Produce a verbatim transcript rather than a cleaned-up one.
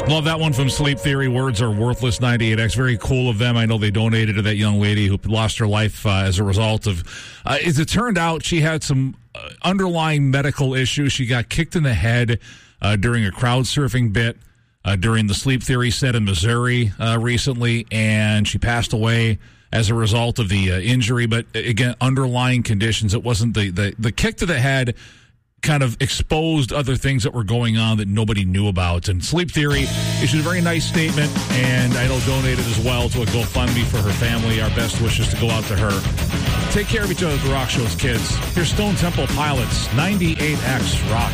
Love that one from Sleep Theory. Words are worthless. ninety-eight X. Very cool of them. I know they donated to that young lady who lost her life uh, as a result of. Uh, as it turned out, she had some uh, underlying medical issues. She got kicked in the head uh, during a crowd surfing bit uh, during the Sleep Theory set in Missouri uh, recently, and she passed away as a result of the uh, injury. But again, underlying conditions. It wasn't the, the the kick to the head. Kind of exposed other things that were going on that nobody knew about. And Sleep Theory issued a very nice statement, and I know donated as well to a GoFundMe for her family. Our best wishes to go out to her. Take care of each other at the Rock Show's kids. Here's Stone Temple Pilots, ninety-eight X Rock.